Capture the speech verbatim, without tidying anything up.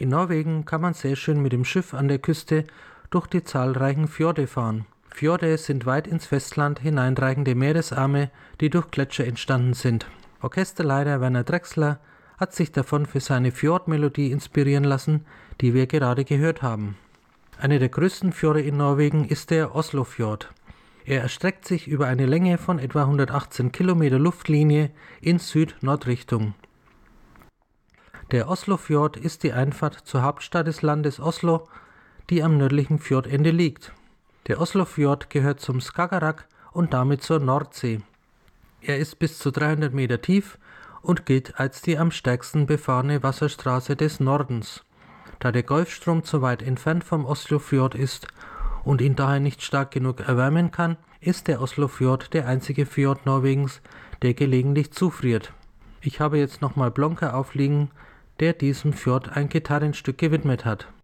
In Norwegen kann man sehr schön mit dem Schiff an der Küste durch die zahlreichen Fjorde fahren. Fjorde sind weit ins Festland hineinreichende Meeresarme, die durch Gletscher entstanden sind. Orchesterleiter Werner Drechsler hat sich davon für seine Fjordmelodie inspirieren lassen, die wir gerade gehört haben. Einer der größten Fjorde in Norwegen ist der Oslofjord. Er erstreckt sich über eine Länge von etwa hundertachtzehn Kilometer Luftlinie in Süd-Nord-Richtung. Der Oslofjord ist die Einfahrt zur Hauptstadt des Landes Oslo, die am nördlichen Fjordende liegt. Der Oslofjord gehört zum Skagerrak und damit zur Nordsee. Er ist bis zu dreihundert Meter tief und gilt als die am stärksten befahrene Wasserstraße des Nordens. Da der Golfstrom zu weit entfernt vom Oslofjord ist und ihn daher nicht stark genug erwärmen kann, ist der Oslofjord der einzige Fjord Norwegens, der gelegentlich zufriert. Ich habe jetzt nochmal Blonka aufliegen, der diesem Fjord ein Gitarrenstück gewidmet hat.